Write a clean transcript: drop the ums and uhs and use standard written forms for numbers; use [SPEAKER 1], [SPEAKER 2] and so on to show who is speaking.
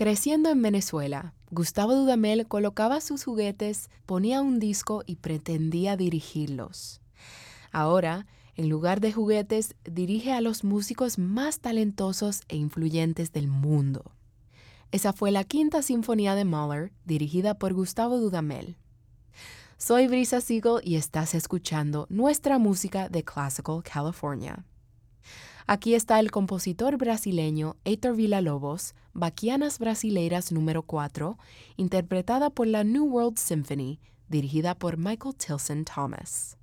[SPEAKER 1] Creciendo en Venezuela, Gustavo Dudamel colocaba sus juguetes, ponía un disco y pretendía dirigirlos. Ahora, en lugar de juguetes, dirige a los músicos más talentosos e influyentes del mundo. Esa fue la Quinta Sinfonía de Mahler, dirigida por Gustavo Dudamel. Soy Brisa Siegel y estás escuchando nuestra música de Classical California. Aquí está el compositor brasileño Heitor Villa-Lobos, Baquianas Brasileiras número 4, interpretada por la New World Symphony, dirigida por Michael Tilson Thomas.